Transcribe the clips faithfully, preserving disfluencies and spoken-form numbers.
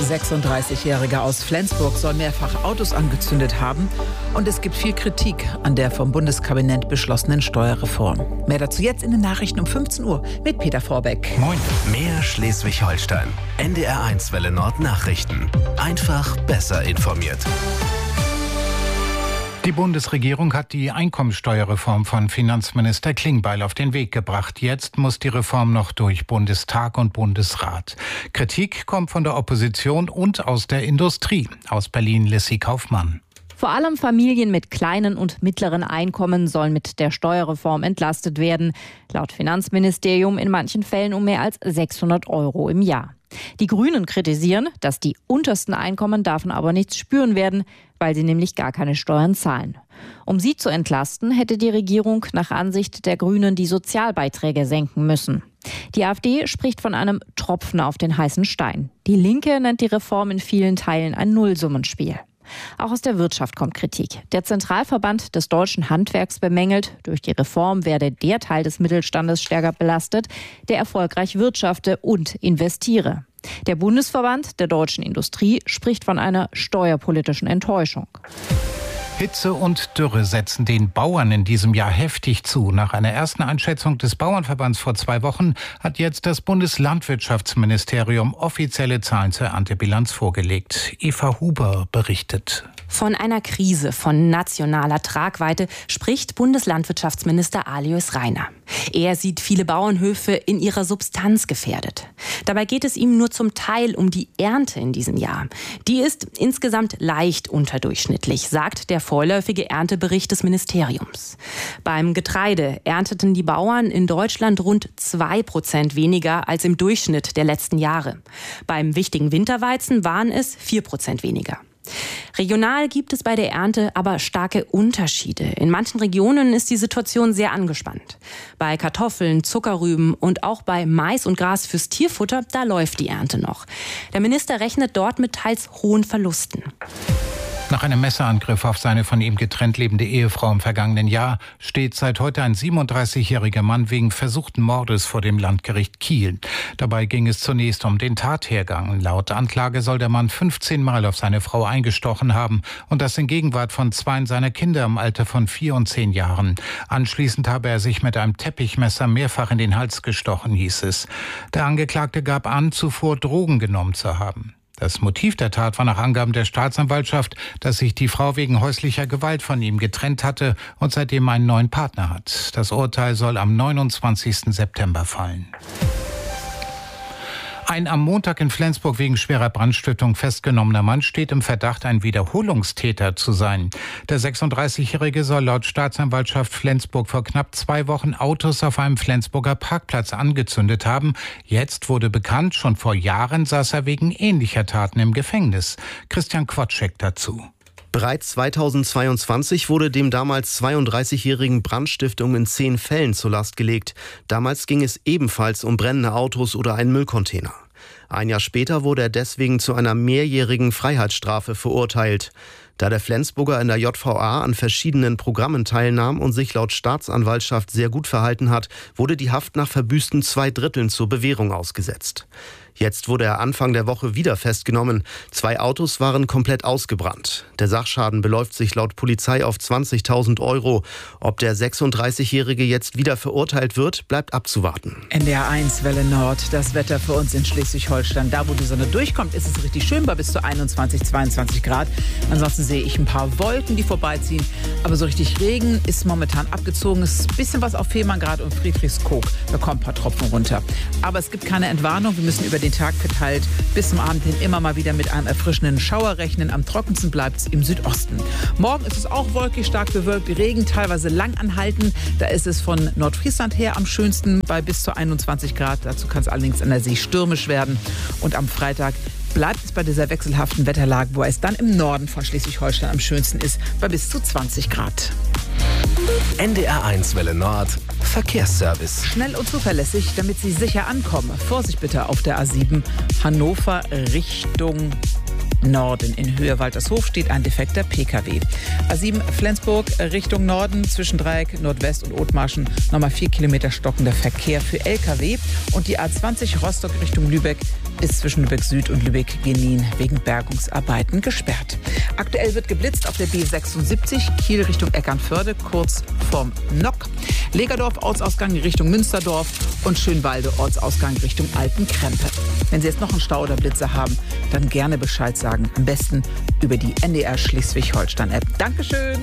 sechsunddreißigjährige aus Flensburg soll mehrfach Autos angezündet haben. Und es gibt viel Kritik an der vom Bundeskabinett beschlossenen Steuerreform. Mehr dazu jetzt in den Nachrichten um fünfzehn Uhr mit Peter Vorbeck. Moin. Mehr Schleswig-Holstein. N D R eins Welle Nord Nachrichten. Einfach besser informiert. Die Bundesregierung hat die Einkommensteuerreform von Finanzminister Klingbeil auf den Weg gebracht. Jetzt muss die Reform noch durch Bundestag und Bundesrat. Kritik kommt von der Opposition und aus der Industrie. Aus Berlin Lissy Kaufmann. Vor allem Familien mit kleinen und mittleren Einkommen sollen mit der Steuerreform entlastet werden. Laut Finanzministerium in manchen Fällen um mehr als sechshundert Euro im Jahr. Die Grünen kritisieren, dass die untersten Einkommen davon aber nichts spüren werden, weil sie nämlich gar keine Steuern zahlen. Um sie zu entlasten, hätte die Regierung nach Ansicht der Grünen die Sozialbeiträge senken müssen. Die AfD spricht von einem Tropfen auf den heißen Stein. Die Linke nennt die Reform in vielen Teilen ein Nullsummenspiel. Auch aus der Wirtschaft kommt Kritik. Der Zentralverband des deutschen Handwerks bemängelt, durch die Reform werde der Teil des Mittelstandes stärker belastet, der erfolgreich wirtschafte und investiere. Der Bundesverband der deutschen Industrie spricht von einer steuerpolitischen Enttäuschung. Hitze und Dürre setzen den Bauern in diesem Jahr heftig zu. Nach einer ersten Einschätzung des Bauernverbands vor zwei Wochen hat jetzt das Bundeslandwirtschaftsministerium offizielle Zahlen zur Erntebilanz vorgelegt. Eva Huber berichtet. Von einer Krise von nationaler Tragweite spricht Bundeslandwirtschaftsminister Alois Rainer. Er sieht viele Bauernhöfe in ihrer Substanz gefährdet. Dabei geht es ihm nur zum Teil um die Ernte in diesem Jahr. Die ist insgesamt leicht unterdurchschnittlich, sagt der vorläufige Erntebericht des Ministeriums. Beim Getreide ernteten die Bauern in Deutschland rund zwei Prozent weniger als im Durchschnitt der letzten Jahre. Beim wichtigen Winterweizen waren es vier Prozent weniger. Regional gibt es bei der Ernte aber starke Unterschiede. In manchen Regionen ist die Situation sehr angespannt. Bei Kartoffeln, Zuckerrüben und auch bei Mais und Gras fürs Tierfutter, da läuft die Ernte noch. Der Minister rechnet dort mit teils hohen Verlusten. Nach einem Messerangriff auf seine von ihm getrennt lebende Ehefrau im vergangenen Jahr steht seit heute ein siebenunddreißigjähriger Mann wegen versuchten Mordes vor dem Landgericht Kiel. Dabei ging es zunächst um den Tathergang. Laut Anklage soll der Mann fünfzehn Mal auf seine Frau eingestochen haben und das in Gegenwart von zwei seiner Kinder im Alter von vier und zehn Jahren. Anschließend habe er sich mit einem Teppichmesser mehrfach in den Hals gestochen, hieß es. Der Angeklagte gab an, zuvor Drogen genommen zu haben. Das Motiv der Tat war nach Angaben der Staatsanwaltschaft, dass sich die Frau wegen häuslicher Gewalt von ihm getrennt hatte und seitdem einen neuen Partner hat. Das Urteil soll am neunundzwanzigsten September fallen. Ein am Montag in Flensburg wegen schwerer Brandstiftung festgenommener Mann steht im Verdacht, ein Wiederholungstäter zu sein. Der sechsunddreißigjährige soll laut Staatsanwaltschaft Flensburg vor knapp zwei Wochen Autos auf einem Flensburger Parkplatz angezündet haben. Jetzt wurde bekannt, schon vor Jahren saß er wegen ähnlicher Taten im Gefängnis. Christian Quatschek dazu. Bereits zweitausendzweiundzwanzig wurde dem damals zweiunddreißigjährigen Brandstiftung in zehn Fällen zur Last gelegt. Damals ging es ebenfalls um brennende Autos oder einen Müllcontainer. Ein Jahr später wurde er deswegen zu einer mehrjährigen Freiheitsstrafe verurteilt. Da der Flensburger in der J V A an verschiedenen Programmen teilnahm und sich laut Staatsanwaltschaft sehr gut verhalten hat, wurde die Haft nach verbüßten zwei Dritteln zur Bewährung ausgesetzt. Jetzt wurde er Anfang der Woche wieder festgenommen. Zwei Autos waren komplett ausgebrannt. Der Sachschaden beläuft sich laut Polizei auf zwanzigtausend Euro. Ob der sechsunddreißigjährige jetzt wieder verurteilt wird, bleibt abzuwarten. N D R eins Welle Nord, das Wetter für uns in Schleswig-Holstein. Da, wo die Sonne durchkommt, ist es richtig schön bei bis zu einundzwanzig, zweiundzwanzig Grad. Ansonsten sehe ich ein paar Wolken, die vorbeiziehen. Aber so richtig Regen ist momentan abgezogen. Es ist ein bisschen was auf Fehmarngrad und Friedrichskoog. Da kommen ein paar Tropfen runter. Aber es gibt keine Entwarnung. Wir müssen über den Tag verteilt bis zum Abend hin immer mal wieder mit einem erfrischenden Schauer rechnen. Am trockensten bleibt es im Südosten. Morgen ist es auch wolkig, stark bewölkt, Regen teilweise lang anhalten. Da ist es von Nordfriesland her am schönsten bei bis zu einundzwanzig Grad. Dazu kann es allerdings an der See stürmisch werden. Und am Freitag bleibt es bei dieser wechselhaften Wetterlage, wo es dann im Norden von Schleswig-Holstein am schönsten ist, bei bis zu zwanzig Grad. N D R eins Welle Nord Verkehrsservice. Schnell und zuverlässig, damit Sie sicher ankommen. Vorsicht bitte auf der A sieben Hannover Richtung Norden. In Höhe Waltershof steht ein defekter P K W. A sieben Flensburg Richtung Norden zwischen Dreieck Nordwest und Othmarschen nochmal vier Kilometer stockender Verkehr für L K W. Und die A zwanzig Rostock Richtung Lübeck ist zwischen Lübeck Süd und Lübeck Genin wegen Bergungsarbeiten gesperrt. Aktuell wird geblitzt auf der B sechsundsiebzig Kiel Richtung Eckernförde, kurz vorm Nock. Legerdorf Ortsausgang Richtung Münsterdorf und Schönwalde Ortsausgang Richtung Altenkrempe. Wenn Sie jetzt noch einen Stau oder Blitzer haben, dann gerne Bescheid sagen. Am besten über die N D R Schleswig-Holstein-App. Dankeschön.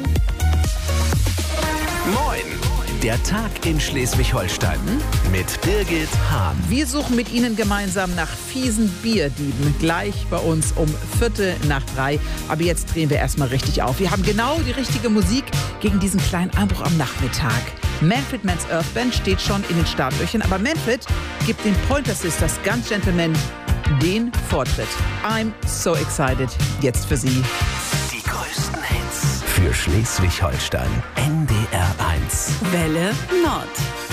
Moin! Der Tag in Schleswig-Holstein mit Birgit Hahn. Wir suchen mit Ihnen gemeinsam nach fiesen Bierdieben. Gleich bei uns um Viertel nach drei. Aber jetzt drehen wir erstmal richtig auf. Wir haben genau die richtige Musik gegen diesen kleinen Einbruch am Nachmittag. Manfred Mann's Earth Band steht schon in den Startlöchern. Aber Manfred gibt den Pointer Sisters Guns Gentlemen den Vortritt. I'm so excited. Jetzt für Sie. Die größten Hits für Schleswig-Holstein. N D R eins. Welle Nord.